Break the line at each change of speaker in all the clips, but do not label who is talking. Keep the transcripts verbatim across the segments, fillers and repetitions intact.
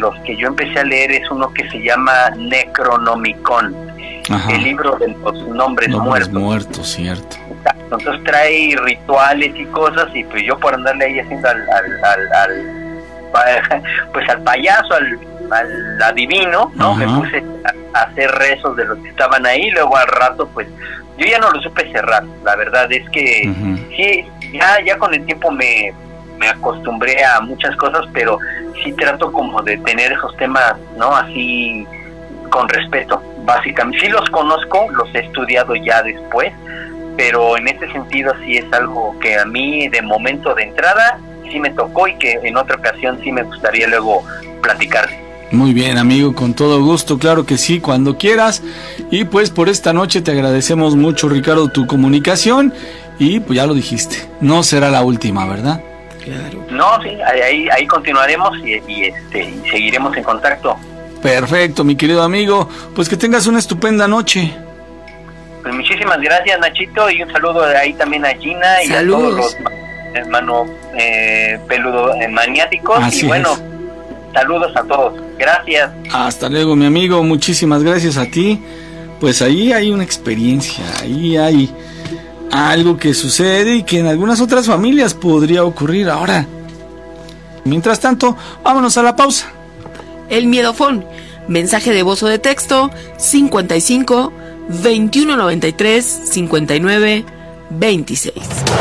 los que yo empecé a leer es uno que se llama Necronomicon, Ajá. el libro de los nombres, nombres muertos.
muertos, cierto.
Entonces trae rituales y cosas, y pues yo por andarle ahí haciendo al, al, al, al pues al payaso, al, al adivino, ¿no? Ajá. Me puse a, a hacer rezos de los que estaban ahí, luego al rato pues yo ya no lo supe cerrar. La verdad es que uh-huh. sí, ya, ya con el tiempo me, me acostumbré a muchas cosas, pero sí trato como de tener esos temas, ¿no? Así con respeto, básicamente. Sí los conozco, los he estudiado ya después, pero en ese sentido sí es algo que a mí de momento de entrada sí me tocó y que en otra ocasión sí me gustaría luego platicar.
Muy bien, amigo, con todo gusto, claro que sí, cuando quieras. Y pues por esta noche te agradecemos mucho, Ricardo, tu comunicación, y pues ya lo dijiste, no será la última, ¿verdad?
Claro. No, sí, ahí, ahí continuaremos y, y, este, y seguiremos en contacto.
Perfecto, mi querido amigo, pues que tengas una estupenda noche.
Pues muchísimas gracias, Nachito, y un saludo de ahí también a Gina.
Saludos.
Y a todos los hermanos eh, peludo eh, maniáticos.
Así
y bueno,
es.
Saludos a todos. Gracias.
Hasta luego, mi amigo. Muchísimas gracias a ti. Pues ahí hay una experiencia, ahí hay algo que sucede y que en algunas otras familias podría ocurrir ahora. Mientras tanto, vámonos a la pausa.
El miedofón. Mensaje de voz o de texto cincuenta y cinco, veintiuno noventa y tres, cincuenta y nueve, veintiséis.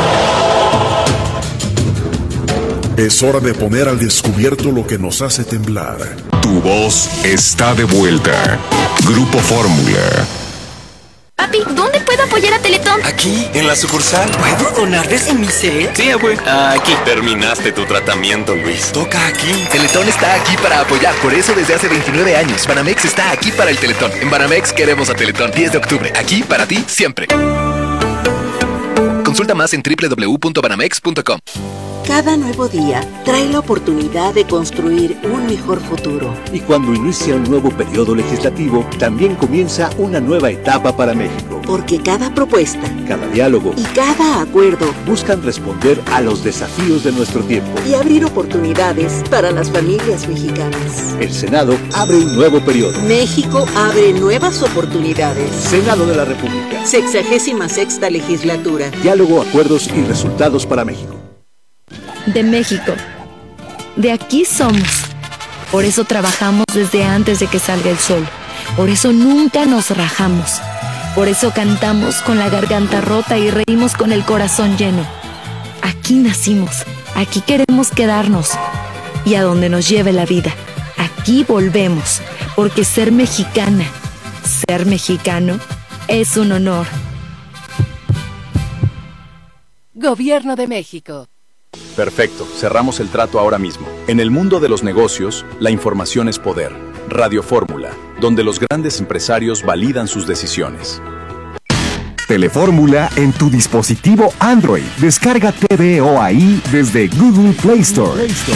Es hora de poner al descubierto lo que nos hace temblar.
Tu voz está de vuelta. Grupo Fórmula.
Papi, ¿dónde puedo apoyar a Teletón?
Aquí, en la sucursal.
¿Puedo donarles en mi set?
Sí, abue. Aquí. Terminaste tu tratamiento, Luis. Toca aquí.
Teletón está aquí para apoyar. Por eso desde hace veintinueve años, Banamex está aquí para el Teletón. En Banamex queremos a Teletón. diez de octubre. Aquí para ti, siempre. Consulta más en doble u doble u doble u punto banamex punto com.
Cada nuevo día trae la oportunidad de construir un mejor futuro.
Y cuando inicia un nuevo periodo legislativo, también comienza una nueva etapa para México.
Porque cada propuesta,
cada diálogo
y cada acuerdo
buscan responder a los desafíos de nuestro tiempo
y abrir oportunidades para las familias mexicanas.
El Senado abre un nuevo periodo.
México abre nuevas oportunidades.
Senado de la República.
Sexagésima sexta legislatura.
Diálogo, acuerdos y resultados para México.
De México. De aquí somos. Por eso trabajamos desde antes de que salga el sol. Por eso nunca nos rajamos. Por eso cantamos con la garganta rota y reímos con el corazón lleno. Aquí nacimos. Aquí queremos quedarnos. Y a donde nos lleve la vida, aquí volvemos. Porque ser mexicana, ser mexicano, es un honor.
Gobierno de México.
Perfecto, cerramos el trato ahora mismo. En el mundo de los negocios, la información es poder. Radio Fórmula, donde los grandes empresarios validan sus decisiones.
Telefórmula en tu dispositivo Android. Descarga T V O A I desde Google Play Store. Play Store.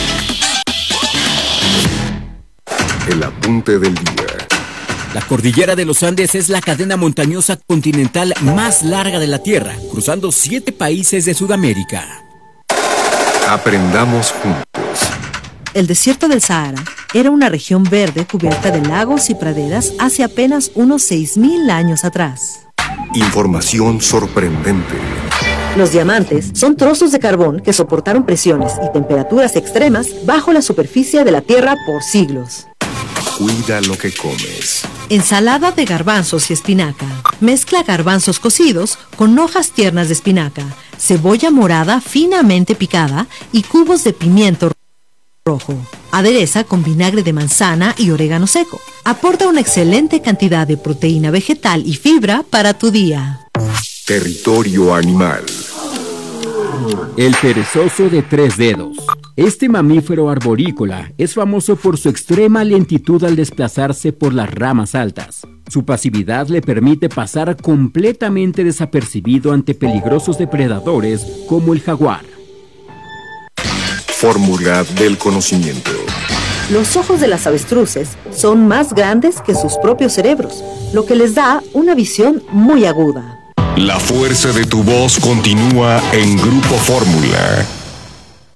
El apunte del día.
La cordillera de los Andes es la cadena montañosa continental más larga de la Tierra, cruzando siete países de Sudamérica.
Aprendamos juntos.
El desierto del Sahara era una región verde cubierta de lagos y praderas hace apenas unos seis mil años atrás.
Información sorprendente.
Los diamantes son trozos de carbón que soportaron presiones y temperaturas extremas bajo la superficie de la Tierra por siglos.
Cuida lo que comes.
Ensalada de garbanzos y espinaca. Mezcla garbanzos cocidos con hojas tiernas de espinaca, cebolla morada finamente picada y cubos de pimiento rojo. Adereza con vinagre de manzana y orégano seco. Aporta una excelente cantidad de proteína vegetal y fibra para tu día.
Territorio animal.
El perezoso de tres dedos. Este mamífero arborícola es famoso por su extrema lentitud al desplazarse por las ramas altas. Su pasividad le permite pasar completamente desapercibido ante peligrosos depredadores como el jaguar.
Fórmula del conocimiento.
Los ojos de las avestruces son más grandes que sus propios cerebros, lo que les da una visión muy aguda.
La fuerza de tu voz continúa en Grupo Fórmula.